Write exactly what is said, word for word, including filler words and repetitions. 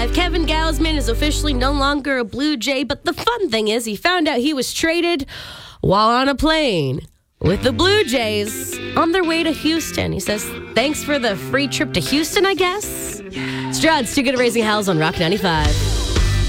Kevin Gausman is officially no longer a Blue Jay, but the fun thing is he found out he was traded while on a plane with the Blue Jays on their way to Houston. He says, thanks for the free trip to Houston, I guess. Stroud's Too Good at Raising Hells on Rock ninety-five.